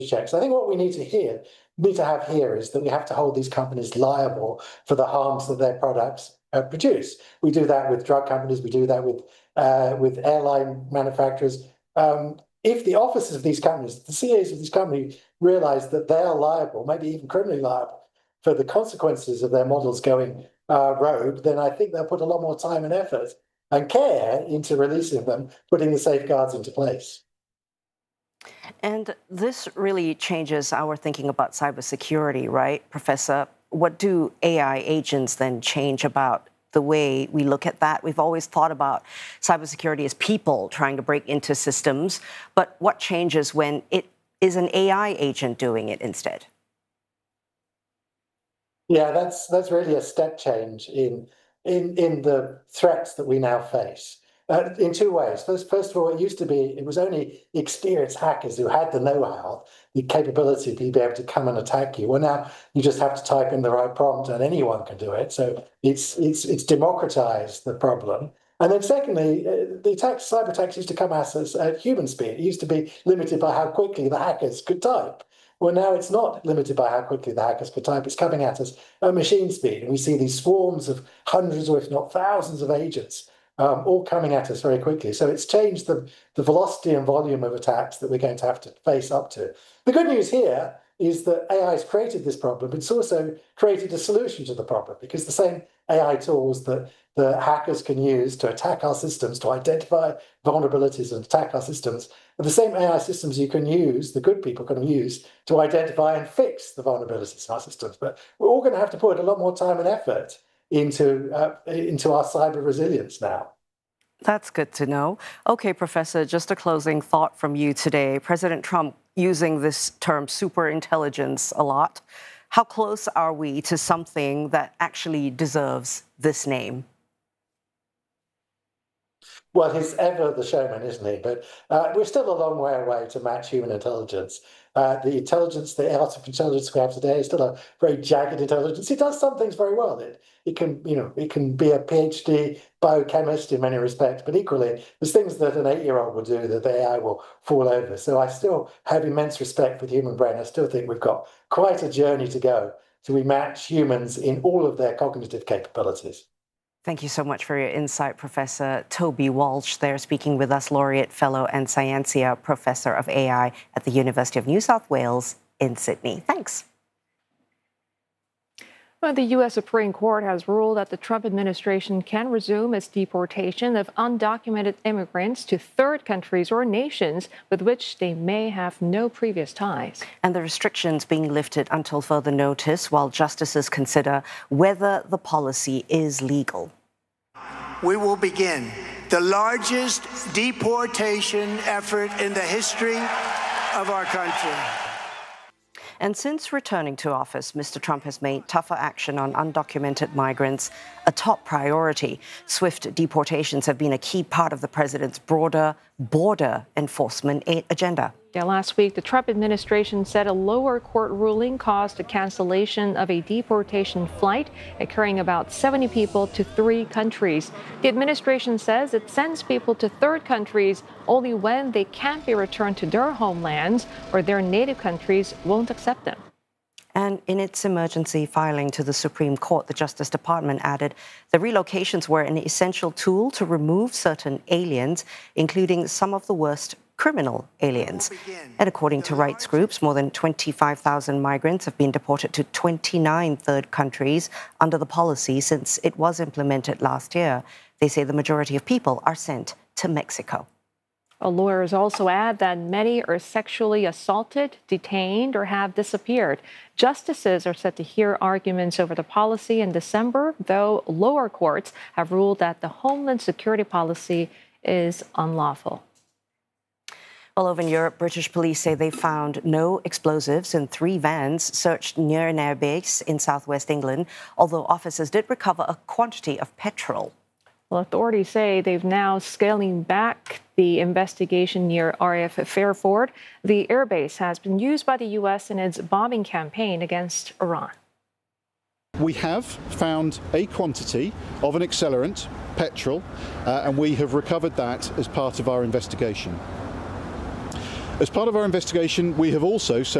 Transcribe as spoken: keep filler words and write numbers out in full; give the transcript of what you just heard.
checks. I think what we need to hear, need to have here is that we have to hold these companies liable for the harms that their products uh, produce. We do that with drug companies. We do that with uh, with airline manufacturers. Um, if the officers of these companies, the C E Os of these companies, realize that they are liable, maybe even criminally liable, for the consequences of their models going uh, rogue, then I think they'll put a lot more time and effort and care into releasing them, putting the safeguards into place. And this really changes our thinking about cybersecurity, right, Professor? What do A I agents then change about the way we look at that? We've always thought about cybersecurity as people trying to break into systems, but what changes when it is an A I agent doing it instead? Yeah, that's that's really a step change in in in the threats that we now face. Uh, in two ways. First, first of all, it used to be it was only experienced hackers who had the know-how, the capability to be able to come and attack you. Well, now you just have to type in the right prompt, and anyone can do it. So it's it's it's democratized the problem. And then, secondly, uh, the attacks, cyber attacks used to come at us at human speed. It used to be limited by how quickly the hackers could type. Well, now it's not limited by how quickly the hackers could type. It's coming at us at machine speed, and we see these swarms of hundreds, or if not thousands, of agents um, all coming at us very quickly. So it's changed the, the velocity and volume of attacks that we're going to have to face up to. The good news here is that A I has created this problem. It's also created a solution to the problem, because the same A I tools that the hackers can use to attack our systems, to identify vulnerabilities and attack our systems, are the same A I systems you can use, the good people can use, to identify and fix the vulnerabilities in our systems. But we're all going to have to put a lot more time and effort into, uh, into our cyber resilience now. That's good to know. Okay, Professor, just a closing thought from you today. President Trump using this term superintelligence a lot. How close are we to something that actually deserves this name? Well, he's ever the showman, isn't he? But uh, we're still a long way away to match human intelligence. Uh, the intelligence, the artificial intelligence we have today is still a very jagged intelligence. It does some things very well. It, it can, you know, it can be a PhD biochemist in many respects, but equally, there's things that an eight-year-old will do that the A I will fall over. So I still have immense respect for the human brain. I still think we've got quite a journey to go till we match humans in all of their cognitive capabilities. Thank you so much for your insight, Professor Toby Walsh there, speaking with us, Laureate Fellow and Scientia Professor of A I at the University of New South Wales in Sydney. Thanks. Well, the U S Supreme Court has ruled that the Trump administration can resume its deportation of undocumented immigrants to third countries or nations with which they may have no previous ties. And the restrictions being lifted until further notice while justices consider whether the policy is legal. We will begin the largest deportation effort in the history of our country. And since returning to office, Mister Trump has made tougher action on undocumented migrants a top priority. Swift deportations have been a key part of the president's broader border enforcement agenda. Yeah, last week, the Trump administration said a lower court ruling caused the cancellation of a deportation flight carrying about seventy people to three countries. The administration says it sends people to third countries only when they can't be returned to their homelands or their native countries won't accept them. And in its emergency filing to the Supreme Court, the Justice Department added the relocations were an essential tool to remove certain aliens, including some of the worst criminal aliens. And according to rights groups, more than twenty-five thousand migrants have been deported to twenty-nine third countries under the policy since it was implemented last year. They say the majority of people are sent to Mexico. Well, lawyers also add that many are sexually assaulted, detained, or have disappeared. Justices are set to hear arguments over the policy in December, though lower courts have ruled that the Homeland Security policy is unlawful. Well, over in Europe, British police say they found no explosives in three vans searched near an airbase in southwest England, although officers did recover a quantity of petrol. Well, authorities say they've now scaling back the investigation near R A F Fairford. The airbase has been used by the U S in its bombing campaign against Iran. We have found a quantity of an accelerant, petrol, uh, and we have recovered that as part of our investigation. As part of our investigation, we have also